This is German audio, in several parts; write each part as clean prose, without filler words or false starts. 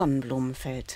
Sonnenblumenfeld.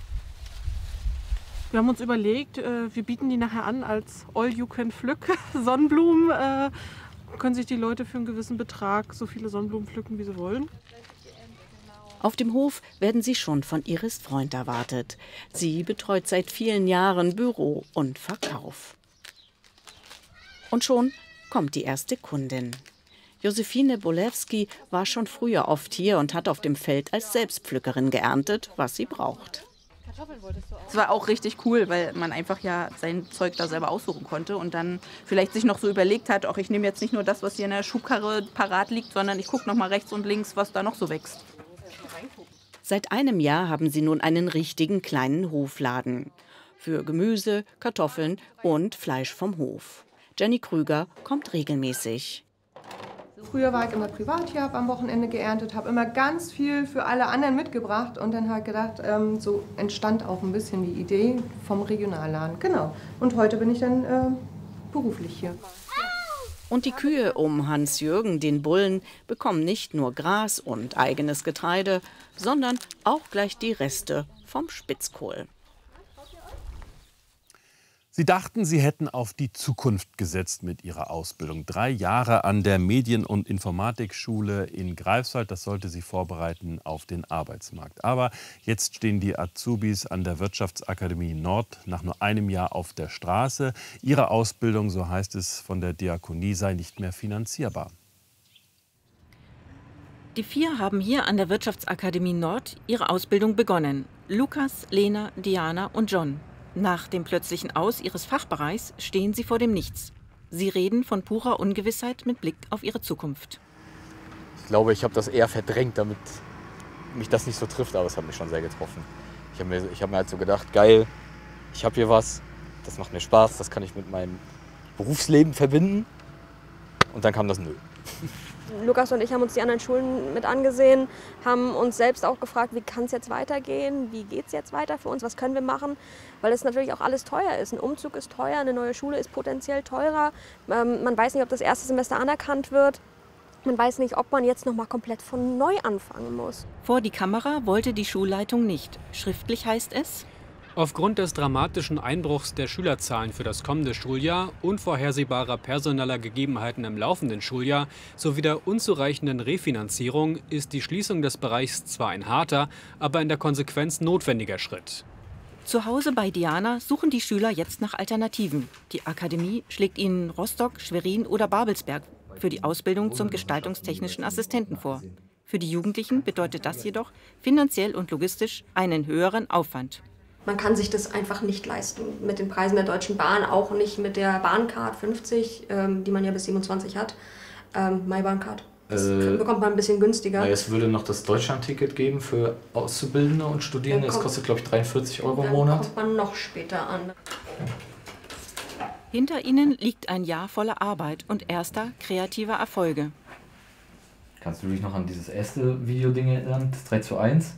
Wir haben uns überlegt, wir bieten die nachher an als All-You-Can-Pflück Sonnenblumen. Können sich die Leute für einen gewissen Betrag so viele Sonnenblumen pflücken, wie sie wollen. Auf dem Hof werden sie schon von Iris Freund erwartet. Sie betreut seit vielen Jahren Büro und Verkauf. Und schon kommt die erste Kundin. Josephine Bolewski war schon früher oft hier und hat auf dem Feld als Selbstpflückerin geerntet, was sie braucht. Es war auch richtig cool, weil man einfach ja sein Zeug da selber aussuchen konnte und dann vielleicht sich noch so überlegt hat, auch ich nehme jetzt nicht nur das, was hier in der Schubkarre parat liegt, sondern ich gucke noch mal rechts und links, was da noch so wächst. Seit einem Jahr haben sie nun einen richtigen kleinen Hofladen. Für Gemüse, Kartoffeln und Fleisch vom Hof. Jenny Krüger kommt regelmäßig. Früher war ich immer privat hier, habe am Wochenende geerntet, habe immer ganz viel für alle anderen mitgebracht und dann habe ich gedacht, so entstand auch ein bisschen die Idee vom Regionalladen. Genau. Und heute bin ich dann beruflich hier. Und die Kühe um Hans-Jürgen, den Bullen, bekommen nicht nur Gras und eigenes Getreide, sondern auch gleich die Reste vom Spitzkohl. Sie dachten, Sie hätten auf die Zukunft gesetzt mit Ihrer Ausbildung. 3 Jahre an der Medien- und Informatikschule in Greifswald, das sollte Sie vorbereiten auf den Arbeitsmarkt. Aber jetzt stehen die Azubis an der Wirtschaftsakademie Nord nach nur einem Jahr auf der Straße. Ihre Ausbildung, so heißt es von der Diakonie, sei nicht mehr finanzierbar. Die 4 haben hier an der Wirtschaftsakademie Nord ihre Ausbildung begonnen. Lukas, Lena, Diana und John. Nach dem plötzlichen Aus ihres Fachbereichs stehen sie vor dem Nichts. Sie reden von purer Ungewissheit mit Blick auf ihre Zukunft. Ich glaube, ich habe das eher verdrängt, damit mich das nicht so trifft, aber es hat mich schon sehr getroffen. Ich hab mir halt so gedacht, geil, ich habe hier was, das macht mir Spaß, das kann ich mit meinem Berufsleben verbinden. Und dann kam das Nö. Lukas und ich haben uns die anderen Schulen mit angesehen, haben uns selbst auch gefragt, wie kann es jetzt weitergehen, wie geht es jetzt weiter für uns, was können wir machen, weil es natürlich auch alles teuer ist. Ein Umzug ist teuer, eine neue Schule ist potenziell teurer, man weiß nicht, ob das erste Semester anerkannt wird, man weiß nicht, ob man jetzt noch mal komplett von neu anfangen muss. Vor die Kamera wollte die Schulleitung nicht. Schriftlich heißt es: Aufgrund des dramatischen Einbruchs der Schülerzahlen für das kommende Schuljahr, unvorhersehbarer personeller Gegebenheiten im laufenden Schuljahr sowie der unzureichenden Refinanzierung ist die Schließung des Bereichs zwar ein harter, aber in der Konsequenz notwendiger Schritt. Zu Hause bei Diana suchen die Schüler jetzt nach Alternativen. Die Akademie schlägt ihnen Rostock, Schwerin oder Babelsberg für die Ausbildung zum gestaltungstechnischen Assistenten vor. Für die Jugendlichen bedeutet das jedoch finanziell und logistisch einen höheren Aufwand. Man kann sich das einfach nicht leisten. Mit den Preisen der Deutschen Bahn, auch nicht mit der Bahncard 50, die man ja bis 27 hat. MyBahncard. Das bekommt man ein bisschen günstiger. Es würde noch das Deutschlandticket geben für Auszubildende und Studierende. Das kostet, glaube ich, 43 € im Monat. Dann kommt man noch später an. Hinter ihnen liegt ein Jahr voller Arbeit und erster kreativer Erfolge. Kannst du dich noch an dieses erste Videoding erinnern, das 3:1?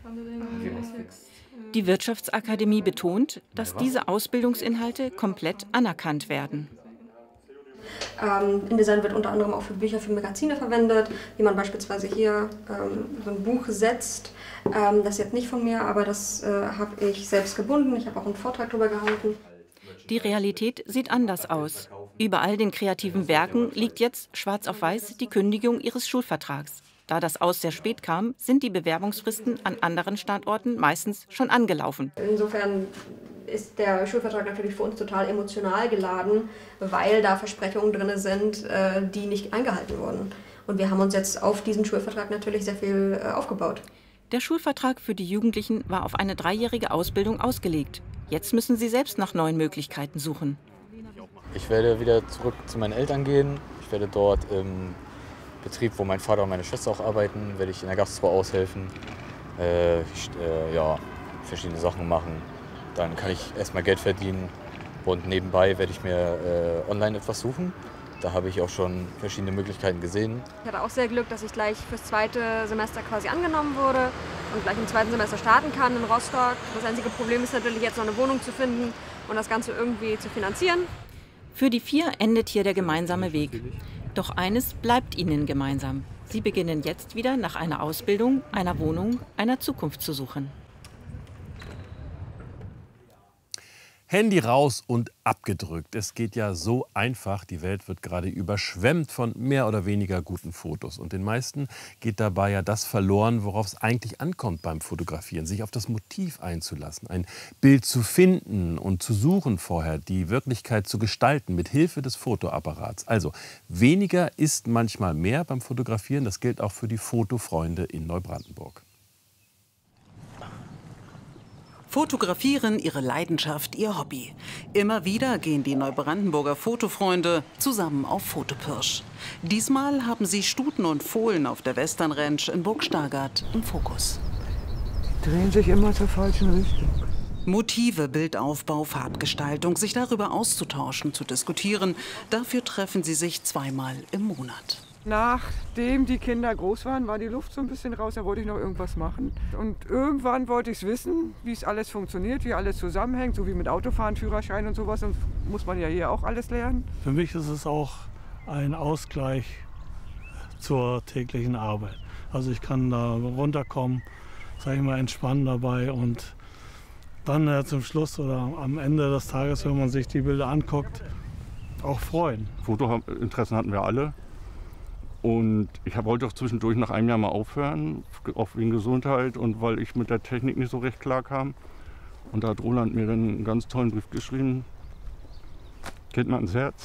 Die Wirtschaftsakademie betont, dass diese Ausbildungsinhalte komplett anerkannt werden. InDesign wird unter anderem auch für Bücher, für Magazine verwendet, wie man beispielsweise hier so ein Buch setzt. Das ist jetzt nicht von mir, aber das habe ich selbst gebunden. Ich habe auch einen Vortrag darüber gehalten. Die Realität sieht anders aus. Über all den kreativen Werken liegt jetzt schwarz auf weiß die Kündigung ihres Schulvertrags. Da das Aus sehr spät kam, sind die Bewerbungsfristen an anderen Standorten meistens schon angelaufen. Insofern ist der Schulvertrag natürlich für uns total emotional geladen, weil da Versprechungen drin sind, die nicht eingehalten wurden. Und wir haben uns jetzt auf diesen Schulvertrag natürlich sehr viel aufgebaut. Der Schulvertrag für die Jugendlichen war auf eine 3-jährige Ausbildung ausgelegt. Jetzt müssen sie selbst nach neuen Möglichkeiten suchen. Ich werde wieder zurück zu meinen Eltern gehen. Ich werde dort im Betrieb, wo mein Vater und meine Schwester auch arbeiten, werde ich in der Gastro aushelfen, verschiedene Sachen machen. Dann kann ich erstmal Geld verdienen und nebenbei werde ich mir online etwas suchen. Da habe ich auch schon verschiedene Möglichkeiten gesehen. Ich hatte auch sehr Glück, dass ich gleich fürs 2. Semester quasi angenommen wurde und gleich im 2. Semester starten kann in Rostock. Das einzige Problem ist natürlich jetzt noch eine Wohnung zu finden und das Ganze irgendwie zu finanzieren. Für die 4 endet hier der gemeinsame Weg. Doch eines bleibt ihnen gemeinsam. Sie beginnen jetzt wieder nach einer Ausbildung, einer Wohnung, einer Zukunft zu suchen. Handy raus und abgedrückt. Es geht ja so einfach. Die Welt wird gerade überschwemmt von mehr oder weniger guten Fotos. Und den meisten geht dabei ja das verloren, worauf es eigentlich ankommt beim Fotografieren. Sich auf das Motiv einzulassen, ein Bild zu finden und zu suchen vorher, die Wirklichkeit zu gestalten mit Hilfe des Fotoapparats. Also weniger ist manchmal mehr beim Fotografieren. Das gilt auch für die Fotofreunde in Neubrandenburg. Fotografieren, ihre Leidenschaft, ihr Hobby. Immer wieder gehen die Neubrandenburger Fotofreunde zusammen auf Fotopirsch. Diesmal haben sie Stuten und Fohlen auf der Western Ranch in Burg Stargard im Fokus. Die drehen sich immer zur falschen Richtung. Motive, Bildaufbau, Farbgestaltung, sich darüber auszutauschen, zu diskutieren. Dafür treffen sie sich zweimal im Monat. Nachdem die Kinder groß waren, war die Luft so ein bisschen raus, da wollte ich noch irgendwas machen. Und irgendwann wollte ich es wissen, wie es alles funktioniert, wie alles zusammenhängt, so wie mit Autofahren, Führerschein und sowas. Und muss man ja hier auch alles lernen. Für mich ist es auch ein Ausgleich zur täglichen Arbeit. Also ich kann da runterkommen, sage ich mal, entspannen dabei und dann zum Schluss oder am Ende des Tages, wenn man sich die Bilder anguckt, auch freuen. Fotointeressen hatten wir alle. Und ich wollte auch zwischendurch nach einem Jahr mal aufhören, auch wegen Gesundheit und weil ich mit der Technik nicht so recht klar kam. Und da hat Roland mir dann einen ganz tollen Brief geschrieben. Geht mir ans Herz.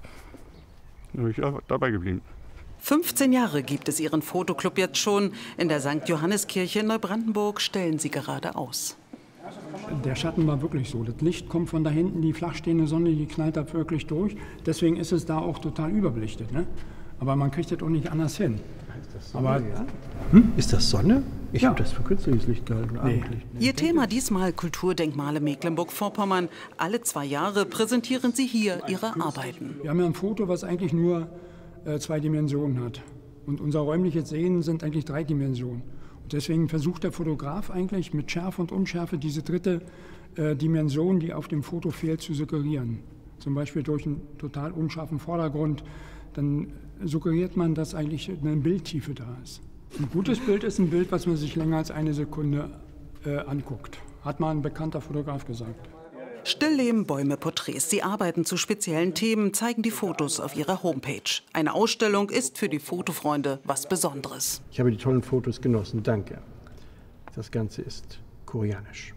Da bin ich dabei geblieben. 15 Jahre gibt es ihren Fotoclub jetzt schon. In der St. Johanneskirche in Neubrandenburg stellen sie gerade aus. Der Schatten war wirklich so. Das Licht kommt von da hinten, die flachstehende Sonne, die knallt da wirklich durch. Deswegen ist es da auch total überbelichtet, ne? Aber man kriegt das auch nicht anders hin. Ist das Sonne? Ja? Ist das Sonne? Ich habe das für künstliches Licht gehalten. Nee. Ihr Thema diesmal Kulturdenkmale Mecklenburg-Vorpommern. Alle 2 Jahre präsentieren sie hier ihre Arbeiten. Wir haben ja ein Foto, was eigentlich nur 2 Dimensionen hat. Und unser räumliches Sehen sind eigentlich 3 Dimensionen. Und deswegen versucht der Fotograf eigentlich mit Schärfe und Unschärfe diese 3. Dimension, die auf dem Foto fehlt, zu suggerieren. Zum Beispiel durch einen total unscharfen Vordergrund. Dann suggeriert man, dass eigentlich eine Bildtiefe da ist. Ein gutes Bild ist ein Bild, was man sich länger als 1 Sekunde anguckt. Hat mal ein bekannter Fotograf gesagt. Stillleben, Bäume, Porträts. Sie arbeiten zu speziellen Themen, zeigen die Fotos auf ihrer Homepage. Eine Ausstellung ist für die Fotofreunde was Besonderes. Ich habe die tollen Fotos genossen, danke. Das Ganze ist koreanisch.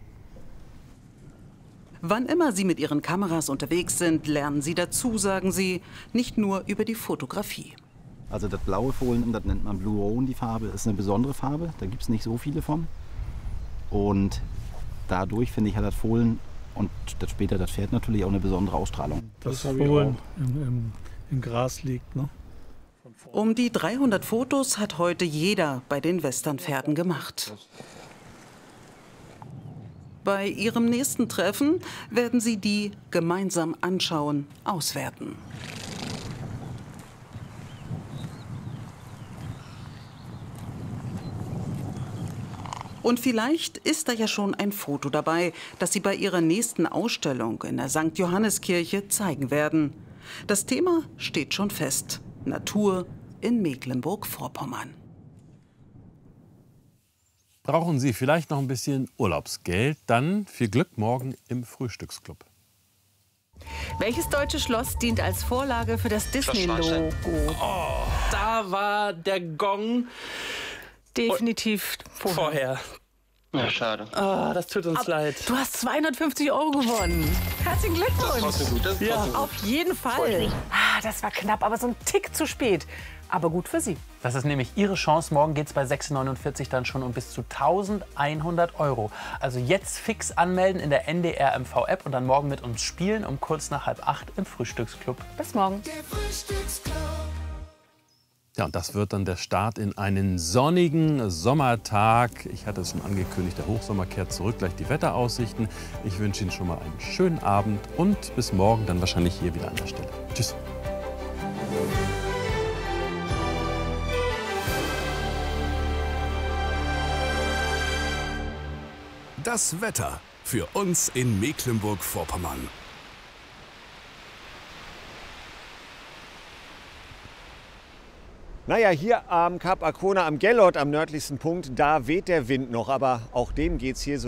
Wann immer Sie mit Ihren Kameras unterwegs sind, lernen Sie dazu, sagen Sie, nicht nur über die Fotografie. Also das blaue Fohlen, das nennt man Blue Roan, die Farbe, ist eine besondere Farbe, da gibt es nicht so viele von. Und dadurch, finde ich, hat das Fohlen und das später das Pferd natürlich auch eine besondere Ausstrahlung. Das Fohlen im Gras liegt, ne? Um die 300 Fotos hat heute jeder bei den Westernpferden gemacht. Bei ihrem nächsten Treffen werden sie die gemeinsam anschauen, auswerten. Und vielleicht ist da ja schon ein Foto dabei, das sie bei ihrer nächsten Ausstellung in der St. Johanneskirche zeigen werden. Das Thema steht schon fest: Natur in Mecklenburg-Vorpommern. Brauchen Sie vielleicht noch ein bisschen Urlaubsgeld? Dann viel Glück morgen im Frühstücksclub. Welches deutsche Schloss dient als Vorlage für das Disney-Logo? Oh, da war der Gong Definitiv vorher. Ja, schade. Oh, das tut uns leid. Du hast 250 € gewonnen. Herzlichen Glückwunsch. Das ist gut. Das ja, auf jeden Fall. Das war knapp, aber so ein Tick zu spät. Aber gut für Sie. Das ist nämlich Ihre Chance. Morgen geht es bei 6,49 dann schon um bis zu 1.100 €. Also jetzt fix anmelden in der NDR MV-App und dann morgen mit uns spielen um kurz nach 7:30 im Frühstücksclub. Bis morgen. Ja, und das wird dann der Start in einen sonnigen Sommertag. Ich hatte es schon angekündigt, der Hochsommer kehrt zurück, gleich die Wetteraussichten. Ich wünsche Ihnen schon mal einen schönen Abend und bis morgen dann wahrscheinlich hier wieder an der Stelle. Tschüss. Das Wetter für uns in Mecklenburg-Vorpommern. Naja, hier am Kap Arkona, am Gellort, am nördlichsten Punkt, da weht der Wind noch, aber auch dem geht's hier so